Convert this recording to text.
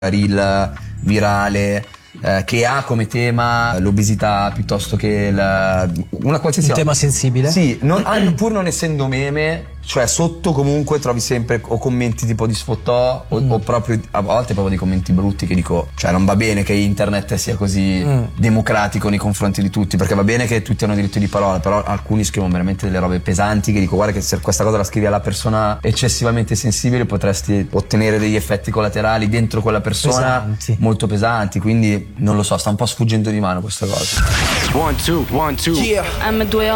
reel virale che ha come tema l'obesità piuttosto che una qualsiasi un tema sensibile. Sì, pur non essendo meme, cioè sotto comunque trovi sempre o commenti tipo di sfottò o proprio a volte proprio dei commenti brutti che dico, cioè non va bene che internet sia così democratico nei confronti di tutti, perché va bene che tutti hanno diritto di parola, però alcuni scrivono veramente delle robe pesanti che dico guarda che se questa cosa la scrivi alla persona eccessivamente sensibile potresti ottenere degli effetti collaterali dentro quella persona pesanti. Molto pesanti, quindi non lo so, sta un po' sfuggendo di mano questa cosa. 1, 2, 1, 2. M2